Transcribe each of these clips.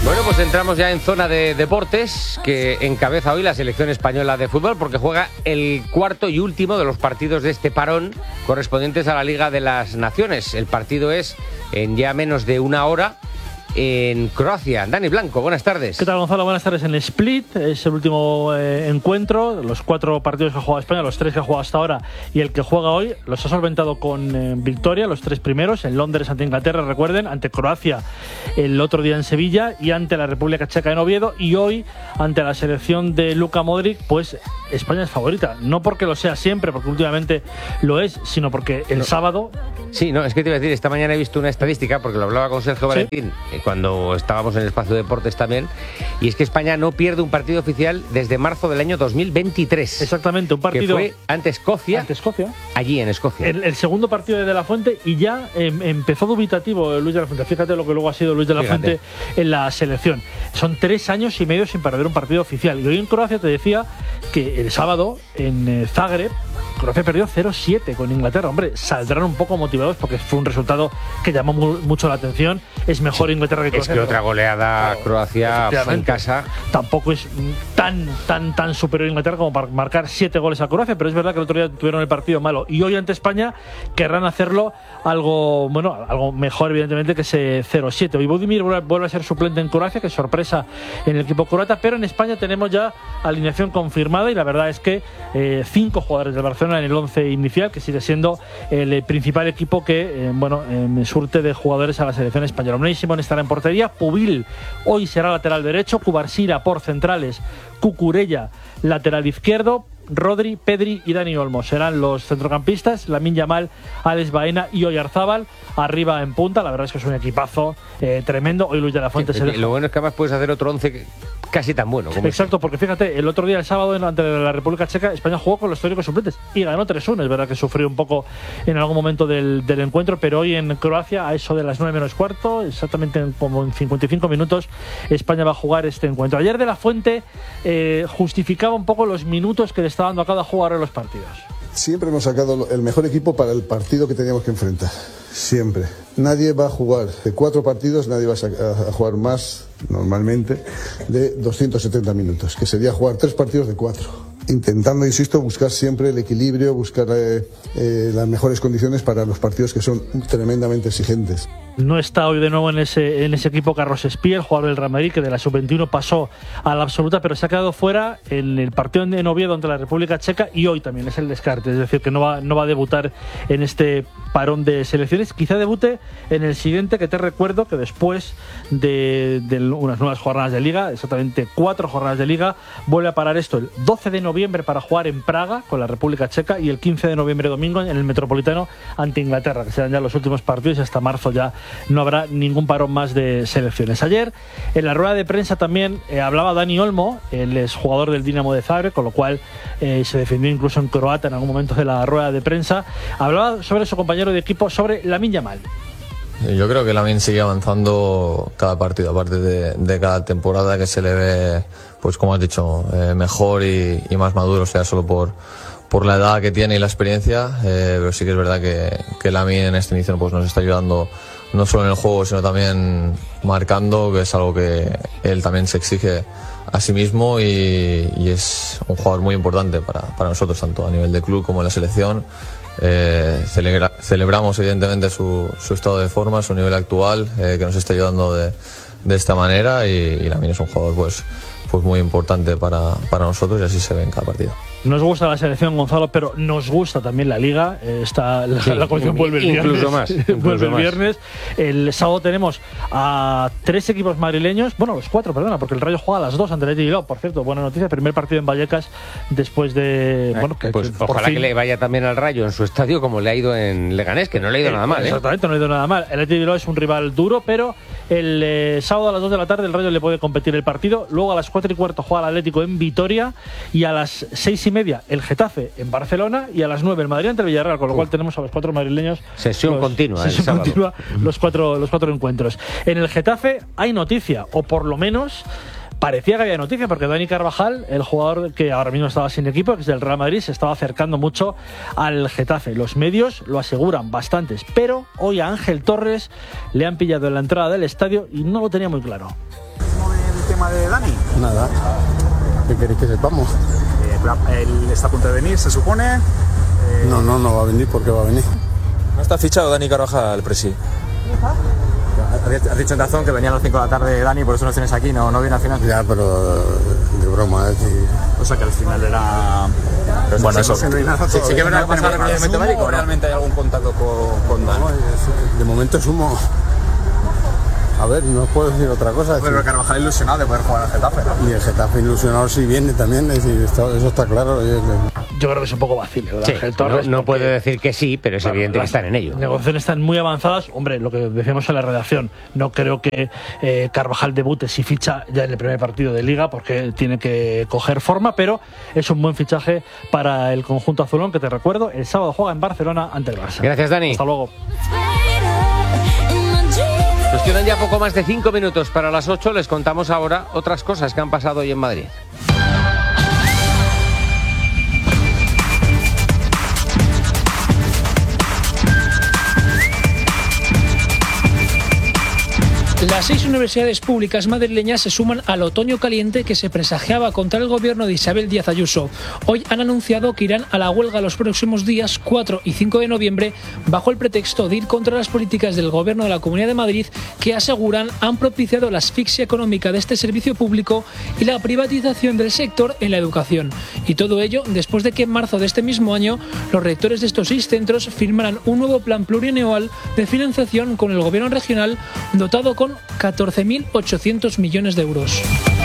Bueno, pues entramos ya en zona de deportes, que encabeza hoy la selección española de fútbol, porque juega el cuarto y último de los partidos de este parón correspondientes a la Liga de las Naciones. El partido es en ya menos de una hora en Croacia. Dani Blanco, buenas tardes. ¿Qué tal, Gonzalo? Buenas tardes. En Split es el último encuentro. Los 4 partidos que ha jugado España, los 3 que ha jugado hasta ahora y el que juega hoy, los ha solventado con victoria, los 3 primeros. En Londres ante Inglaterra, recuerden, ante Croacia el otro día en Sevilla y ante la República Checa en Oviedo. Y hoy, ante la selección de Luka Modric, pues España es favorita. No porque lo sea siempre, porque últimamente lo es, sino porque el sábado... Sí, no, es que te iba a decir, esta mañana he visto una estadística, porque lo hablaba con Sergio Valentín, cuando estábamos en el espacio de deportes también, y es que España no pierde un partido oficial desde marzo del año 2023. Exactamente, un partido... Que fue ante Escocia. Allí en Escocia. El segundo partido de la Fuente, y ya empezó dubitativo Luis de la Fuente. Fíjate lo que luego ha sido Luis de la Fuente en la selección. Son 3 años y medio sin perder un partido oficial. Y hoy en Croacia te decía que el sábado en Zagreb, Croacia perdió 0-7 con Inglaterra. Hombre, saldrán un poco motivados porque fue un resultado que llamó mucho la atención. Es mejor Inglaterra que Croacia. Es que otra goleada Croacia en casa. Tampoco es tan superior a Inglaterra como para marcar 7 goles a Croacia, pero es verdad que el otro día tuvieron el partido malo. Y hoy ante España querrán hacerlo algo mejor, evidentemente, que ese 0-7. Hoy Budimir vuelve a ser suplente en Croacia, que sorpresa en el equipo croata, pero en España tenemos ya alineación confirmada y la verdad es que 5 jugadores del Barcelona en el 11 inicial, que sigue siendo el principal equipo que surte de jugadores a la selección española. Unai Simón estará en portería, Pubil hoy será lateral derecho, Cubarsira por centrales, Cucurella lateral izquierdo, Rodri, Pedri y Dani Olmo serán los centrocampistas, Lamine Yamal, Alex Baena y Oyarzábal arriba en punta. La verdad es que es un equipazo tremendo. Hoy Luis de la Fuente se deja. Lo bueno es que además puedes hacer otro 11 casi tan bueno como exacto, porque fíjate, el otro día, el sábado, ante la República Checa, España jugó con los teóricos suplentes y ganó 3-1. Es verdad que sufrió un poco en algún momento del encuentro, pero hoy en Croacia, a eso de las 9 menos cuarto, exactamente como en 55 minutos, España va a jugar este encuentro. Ayer de la Fuente justificaba un poco los minutos que le está dando a cada jugador en los partidos. Siempre hemos sacado el mejor equipo para el partido que teníamos que enfrentar. Siempre. Nadie va a jugar de 4 partidos, nadie va a jugar más, normalmente, de 270 minutos, que sería jugar 3 partidos de 4. Intentando, insisto, buscar siempre el equilibrio, buscar las mejores condiciones para los partidos que son tremendamente exigentes. No está hoy de nuevo en ese equipo Carlos Espía, el jugador del Real Madrid, que de la sub-21 pasó a la absoluta, pero se ha quedado fuera en el partido en Oviedo ante la República Checa y hoy también es el descarte, es decir, que no va a debutar en este parón de selecciones. Quizá debute en el siguiente, que te recuerdo que después de unas nuevas jornadas de Liga, exactamente 4 jornadas de Liga, vuelve a parar esto el 12 de noviembre para jugar en Praga con la República Checa y el 15 de noviembre domingo en el Metropolitano ante Inglaterra, que serán ya los últimos partidos y hasta marzo ya no habrá ningún parón más de selecciones. Ayer en la rueda de prensa también hablaba Dani Olmo, el exjugador del Dinamo de Zagreb, con lo cual se defendió incluso en croata en algún momento de la rueda de prensa. Hablaba sobre su compañero de equipo, sobre Lamine Yamal. Yo creo que Lamine sigue avanzando cada partido, aparte de cada temporada, que se le ve, pues como has dicho, mejor y más maduro, o sea, solo por la edad que tiene y la experiencia, pero sí que es verdad que Lamine en este inicio pues nos está ayudando no solo en el juego, sino también marcando, que es algo que él también se exige a sí mismo y es un jugador muy importante para nosotros, tanto a nivel de club como en la selección. Celebramos evidentemente su estado de forma, su nivel actual, que nos está ayudando de esta manera y Lamine es un jugador pues muy importante para nosotros y así se ve en cada partido. Nos gusta la selección, Gonzalo, pero nos gusta también la Liga. La cuestión vuelve el viernes. Incluso más. Vuelve el viernes. El sábado tenemos a 3 equipos madrileños. Bueno, los 4, perdona, porque el Rayo juega a las 2 ante el Athletic Bilbao. Por cierto, buena noticia. Primer partido en Vallecas después de... pues ojalá que le vaya también al Rayo en su estadio como le ha ido en Leganés, que no le ha ido nada mal. Exactamente, no le ha ido nada mal. El Athletic Bilbao es un rival duro, pero el sábado a las 2 de la tarde el Rayo le puede competir el partido. Luego a las 4:15 juega el Atlético en Vitoria y a las 6:30 el Getafe en Barcelona y a las 9 el Madrid ante el Villarreal, con lo cual tenemos a los 4 madrileños. Sesión continua los cuatro encuentros. En el Getafe hay noticia, o por lo menos parecía que había noticia, porque Dani Carvajal, el jugador que ahora mismo estaba sin equipo, que es del Real Madrid, se estaba acercando mucho al Getafe. Los medios lo aseguran bastantes, pero hoy a Ángel Torres le han pillado en la entrada del estadio y no lo tenía muy claro. tema de Dani? Nada. ¿Qué queréis que sepamos? Él está a punto de venir, se supone. No va a venir porque va a venir. ¿No está fichado Dani Carvajal, presi? Has dicho en razón que venía a las 5 de la tarde Dani, por eso no tienes aquí, no viene al final. Ya, pero de broma, O sea que al final era... Bueno, eso. Sí que es verdad que pasa el reconocimiento médico. ¿Realmente hay algún contacto con Dani? De momento es humo. A ver, no puedo decir otra cosa. Pero Carvajal ilusionado de poder jugar al Getafe, ¿no? Y el Getafe ilusionado sí viene también, es decir, eso está claro. Yo creo que es un poco vacío, ¿verdad? Sí, Ángel Torres, no puede decir que sí, pero es evidente que están en ello. Las negociaciones están muy avanzadas. Hombre, lo que decíamos en la redacción, no creo que Carvajal debute si ficha ya en el primer partido de Liga, porque tiene que coger forma, pero es un buen fichaje para el conjunto azulón, que te recuerdo, el sábado juega en Barcelona ante el Barça. Gracias, Dani. Hasta luego. Nos quedan ya poco más de 5 minutos para las 8. Les contamos ahora otras cosas que han pasado hoy en Madrid. Las 6 universidades públicas madrileñas se suman al otoño caliente que se presagiaba contra el gobierno de Isabel Díaz Ayuso. Hoy han anunciado que irán a la huelga los próximos días 4 y 5 de noviembre bajo el pretexto de ir contra las políticas del gobierno de la Comunidad de Madrid, que aseguran han propiciado la asfixia económica de este servicio público y la privatización del sector en la educación. Y todo ello después de que en marzo de este mismo año los rectores de estos 6 centros firmaran un nuevo plan plurianual de financiación con el gobierno regional dotado con 14.800 millones de euros.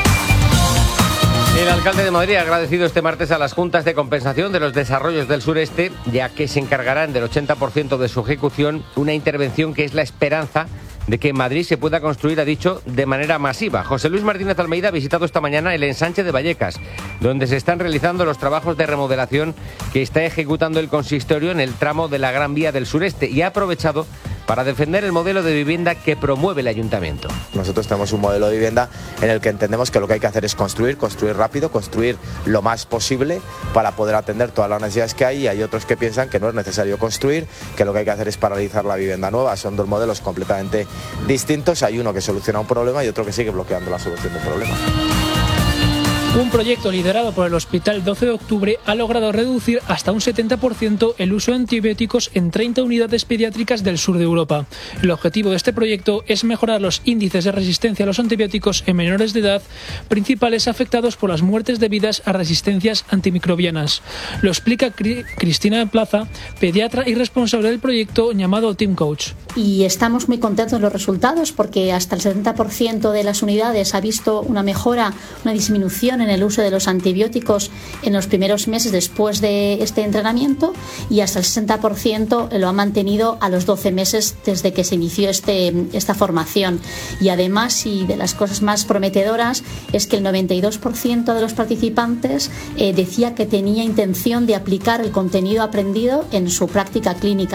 El alcalde de Madrid ha agradecido este martes a las juntas de compensación de los desarrollos del sureste, ya que se encargarán del 80% de su ejecución, una intervención que es la esperanza de que en Madrid se pueda construir, ha dicho, de manera masiva. José Luis Martínez Almeida ha visitado esta mañana el ensanche de Vallecas, donde se están realizando los trabajos de remodelación que está ejecutando el consistorio en el tramo de la Gran Vía del Sureste, y ha aprovechado para defender el modelo de vivienda que promueve el ayuntamiento. Nosotros tenemos un modelo de vivienda en el que entendemos que lo que hay que hacer es construir rápido, construir lo más posible para poder atender todas las necesidades que hay, y hay otros que piensan que no es necesario construir, que lo que hay que hacer es paralizar la vivienda nueva. Son dos modelos completamente distintos, hay uno que soluciona un problema y otro que sigue bloqueando la solución del problema. Un proyecto liderado por el Hospital 12 de Octubre ha logrado reducir hasta un 70% el uso de antibióticos en 30 unidades pediátricas del sur de Europa. El objetivo de este proyecto es mejorar los índices de resistencia a los antibióticos en menores de edad, principales afectados por las muertes debidas a resistencias antimicrobianas. Lo explica Cristina Plaza, pediatra y responsable del proyecto llamado Team Coach. Y estamos muy contentos de los resultados, porque hasta el 70% de las unidades ha visto una mejora, una disminución en el uso de los antibióticos en los primeros meses después de este entrenamiento, y hasta el 60% lo ha mantenido a los 12 meses desde que se inició esta formación. Y además, y de las cosas más prometedoras, es que el 92% de los participantes decía que tenía intención de aplicar el contenido aprendido en su práctica clínica.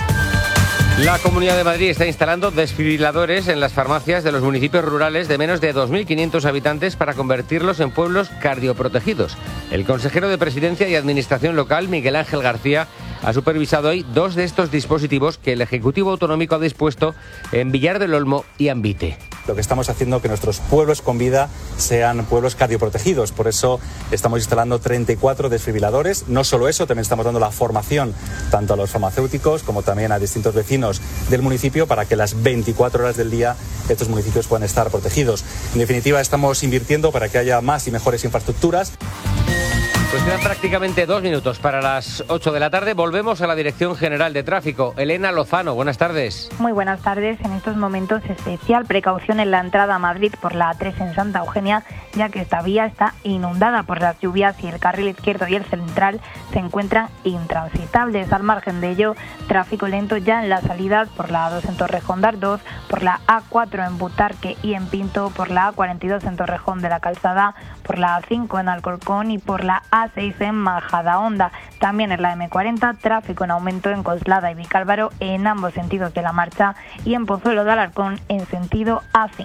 La Comunidad de Madrid está instalando desfibriladores en las farmacias de los municipios rurales de menos de 2.500 habitantes para convertirlos en pueblos cardioprotegidos. El consejero de Presidencia y Administración Local, Miguel Ángel García, ha supervisado hoy 2 de estos dispositivos que el Ejecutivo Autonómico ha dispuesto en Villar del Olmo y Ambite. Lo que estamos haciendo es que nuestros pueblos con vida sean pueblos cardioprotegidos. Por eso estamos instalando 34 desfibriladores. No solo eso, también estamos dando la formación tanto a los farmacéuticos como también a distintos vecinos del municipio para que las 24 horas del día estos municipios puedan estar protegidos. En definitiva, estamos invirtiendo para que haya más y mejores infraestructuras. Pues quedan prácticamente 2 minutos para las 8 de la tarde. Volvemos a la Dirección General de Tráfico. Elena Lozano, buenas tardes. Muy buenas tardes. En estos momentos, especial precaución en la entrada a Madrid por la A3 en Santa Eugenia, ya que esta vía está inundada por las lluvias y el carril izquierdo y el central se encuentran intransitables. Al margen de ello, tráfico lento ya en la salida por la A2 en Torrejón de Ardoz, por la A4 en Butarque y en Pinto, por la A42 en Torrejón de la Calzada, por la A5 en Alcorcón y por la A6 en Majadahonda. También en la M40, tráfico en aumento en Coslada y Vicálvaro en ambos sentidos de la marcha, y en Pozuelo de Alarcón en sentido A5.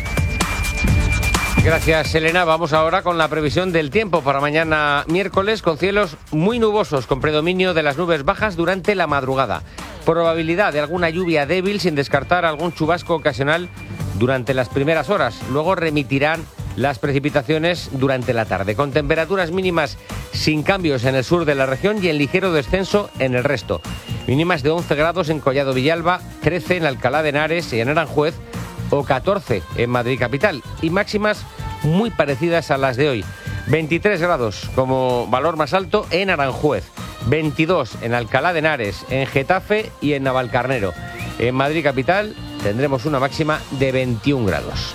Gracias, Elena. Vamos ahora con la previsión del tiempo para mañana miércoles, con cielos muy nubosos, con predominio de las nubes bajas durante la madrugada. Probabilidad de alguna lluvia débil, sin descartar algún chubasco ocasional durante las primeras horas. Luego remitirán las precipitaciones durante la tarde, con temperaturas mínimas sin cambios en el sur de la región y en ligero descenso en el resto. Mínimas de 11 grados en Collado Villalba, 13 en Alcalá de Henares y en Aranjuez o 14 en Madrid capital, y máximas muy parecidas a las de hoy. 23 grados como valor más alto en Aranjuez, 22 en Alcalá de Henares, en Getafe y en Navalcarnero. En Madrid capital tendremos una máxima de 21 grados.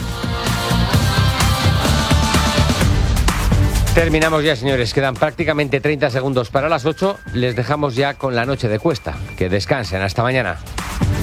Terminamos ya, señores. Quedan prácticamente 30 segundos para las 8. Les dejamos ya con la noche de Cuesta. Que descansen. Hasta mañana.